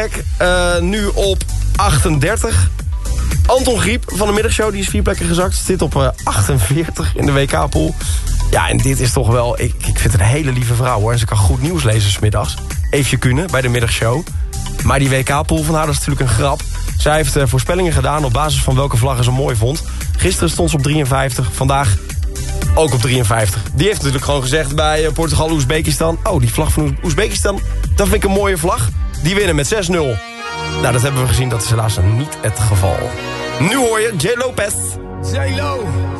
plek. Nu op 38. Anton Griep van de middagshow, die is 4 plekken gezakt. Zit op 48 in de WK-pool. Ja, en dit is toch wel... Ik vind het een hele lieve vrouw, hoor. En ze kan goed nieuws lezen 's middags. Even kunnen bij de middagshow. Maar die WK-pool van haar, dat is natuurlijk een grap. Zij heeft voorspellingen gedaan op basis van welke vlaggen ze mooi vond. Gisteren stond ze op 53, vandaag ook op 53. Die heeft natuurlijk gewoon gezegd bij Portugal-Oezbekistan... oh, die vlag van Oezbekistan, dat vind ik een mooie vlag. Die winnen met 6-0. Nou, dat hebben we gezien, dat is helaas niet het geval. Nu hoor je J. Lopez. J-Lo.